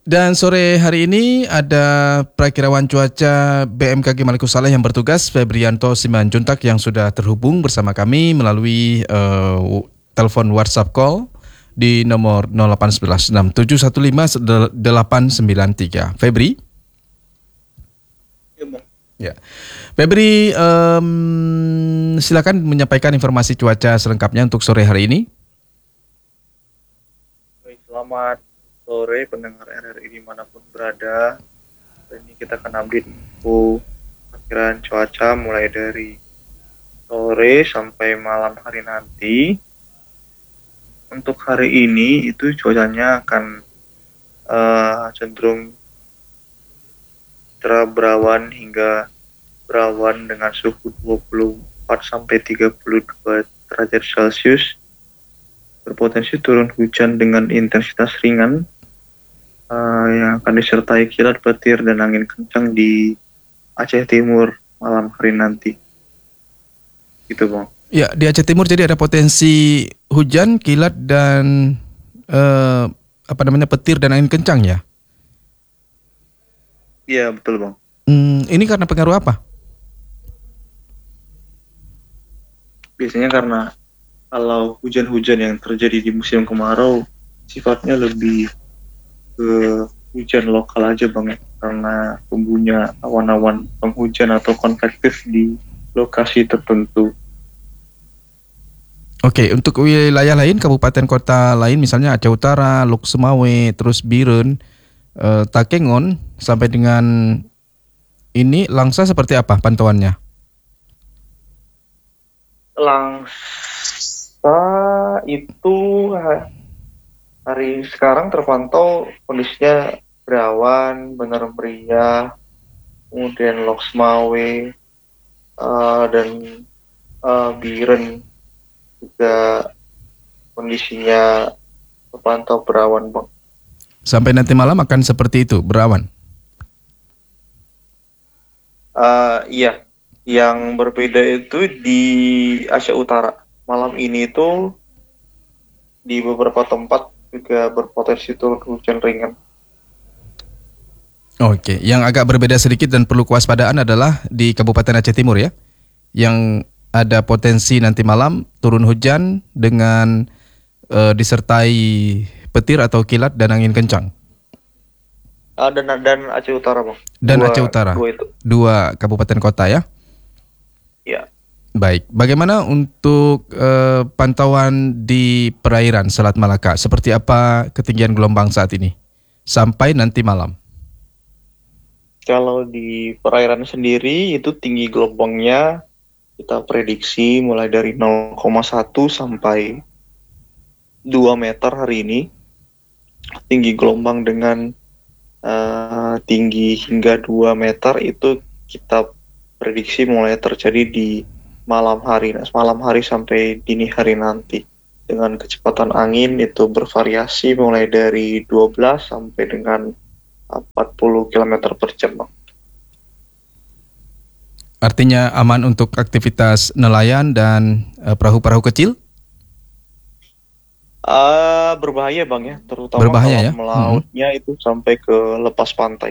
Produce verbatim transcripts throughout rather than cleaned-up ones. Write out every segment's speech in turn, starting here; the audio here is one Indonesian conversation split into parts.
Dan sore hari ini ada Prakirawan Cuaca B M K G Maluku Saleh yang bertugas, Febrianto Simanjuntak, yang sudah terhubung bersama kami melalui uh, telepon WhatsApp call di nomor nol delapan satu satu enam tujuh satu lima delapan sembilan tiga. Febri? Ya, Febri, um, silakan menyampaikan informasi cuaca selengkapnya untuk sore hari ini. Selamat sore pendengar R R I dimanapun berada. Ini kita akan update info perkiraan cuaca mulai dari sore sampai malam hari nanti. Untuk hari ini itu cuacanya akan uh, cenderung cerah berawan hingga berawan dengan suhu dua puluh empat sampai tiga puluh dua derajat Celcius. Berpotensi turun hujan dengan intensitas ringan Uh, yang akan disertai kilat petir dan angin kencang di Aceh Timur malam hari nanti. Gitu, Bang. Ya, di Aceh Timur jadi ada potensi hujan, kilat dan uh, apa namanya petir dan angin kencang ya? Iya, betul, Bang. Hmm, ini karena pengaruh apa? Biasanya karena kalau hujan-hujan yang terjadi di musim kemarau sifatnya lebih ke hujan lokal aja, Bang, ya. Karena tumbuhnya awan-awan penghujan atau konvektif di lokasi tertentu. Oke, untuk wilayah lain, kabupaten kota lain misalnya Aceh Utara, Lok Sumawe, terus Biren, eh, Takengon sampai dengan ini Langsa seperti apa pantauannya? Langsa itu hari sekarang terpantau kondisinya berawan, benar meriah, kemudian Lok Sumawe uh, dan uh, Biren juga kondisinya terpantau berawan, Bang. Sampai nanti malam akan seperti itu, berawan? Uh, iya, yang berbeda itu di Aceh Utara. Malam ini itu di beberapa tempat juga berpotensi turun hujan ringan. Oke, yang agak berbeda sedikit dan perlu kewaspadaan adalah di Kabupaten Aceh Timur ya, yang ada potensi nanti malam turun hujan dengan uh, disertai petir atau kilat dan angin kencang. Uh, dan dan Aceh Utara, Bang. Dan dua, Aceh Utara. Dua itu. Dua kabupaten kota ya. Ya. Baik, bagaimana untuk uh, pantauan di perairan Selat Malaka? Seperti apa ketinggian gelombang saat ini sampai nanti malam? Kalau di perairan sendiri itu tinggi gelombangnya kita prediksi mulai dari nol koma satu sampai dua meter hari ini. Tinggi gelombang dengan uh, tinggi hingga dua meter itu kita prediksi mulai terjadi di malam hari, malam hari sampai dini hari nanti, dengan kecepatan angin itu bervariasi mulai dari dua belas sampai dengan empat puluh kilometer per jam. Artinya aman untuk aktivitas nelayan dan uh, perahu-perahu kecil? Uh, berbahaya, Bang, ya, terutama berbahaya, kalau ya? melautnya hmm. itu sampai ke lepas pantai.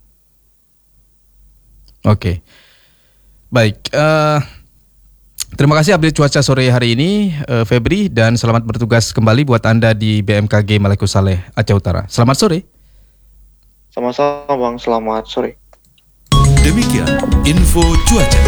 Oke, baik. Uh, Terima kasih update cuaca sore hari ini, uh, Febri, dan selamat bertugas kembali buat Anda di B M K G Maluku Saleh, Aceh Utara. Selamat sore. Sama-sama, Bang. Selamat sore. Demikian info cuaca.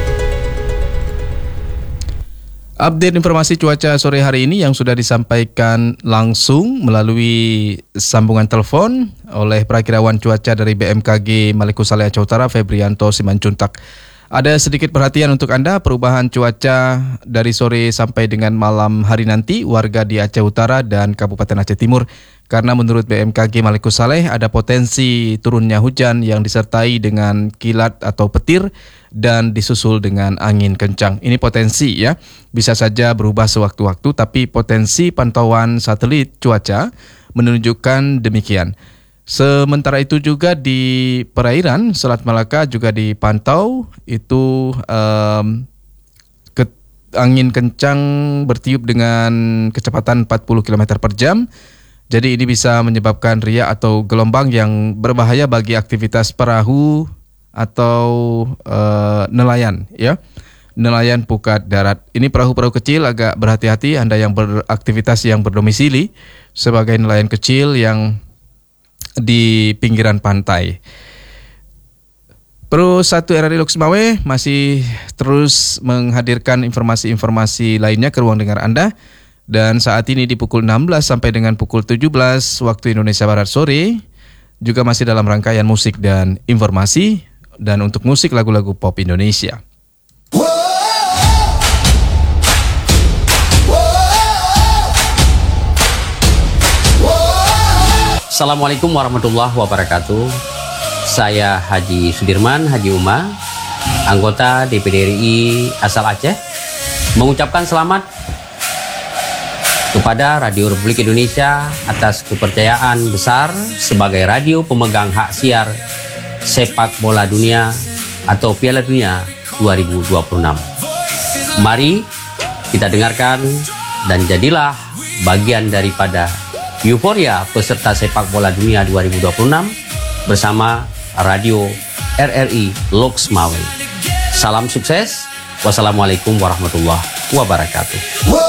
Update informasi cuaca sore hari ini yang sudah disampaikan langsung melalui sambungan telepon oleh Prakirawan Cuaca dari B M K G Maluku Saleh, Aceh Utara, Febrianto Simanjuntak. Ada sedikit perhatian untuk Anda, perubahan cuaca dari sore sampai dengan malam hari nanti warga di Aceh Utara dan Kabupaten Aceh Timur. Karena menurut B M K G Maluku Saleh ada potensi turunnya hujan yang disertai dengan kilat atau petir dan disusul dengan angin kencang. Ini potensi ya, bisa saja berubah sewaktu-waktu, tapi potensi pantauan satelit cuaca menunjukkan demikian. Sementara itu juga di perairan Selat Malaka juga dipantau itu um, ke, angin kencang bertiup dengan kecepatan empat puluh kilometer per jam Jadi ini bisa menyebabkan riak atau gelombang yang berbahaya bagi aktivitas perahu atau uh, nelayan, ya. Nelayan pukat darat. Ini perahu-perahu kecil agak berhati-hati Anda yang beraktivitas yang berdomisili sebagai nelayan kecil yang di pinggiran pantai. Pro satu R R I Loks Mawe masih terus menghadirkan informasi-informasi lainnya ke ruang dengar Anda. Dan saat ini di pukul enam belas sampai dengan pukul tujuh belas waktu Indonesia Barat sore juga masih dalam rangkaian musik dan informasi, dan untuk musik lagu-lagu pop Indonesia. Assalamualaikum warahmatullahi wabarakatuh. Saya Haji Sudirman Haji Uma, anggota D P D R I asal Aceh, mengucapkan selamat kepada Radio Republik Indonesia atas kepercayaan besar sebagai radio pemegang hak siar sepak bola dunia atau Piala Dunia dua ribu dua puluh enam. Mari kita dengarkan dan jadilah bagian daripada euforia peserta sepak bola dunia dua ribu dua puluh enam bersama Radio R R I Loks Mawe. Salam sukses. Wassalamualaikum warahmatullahi wabarakatuh.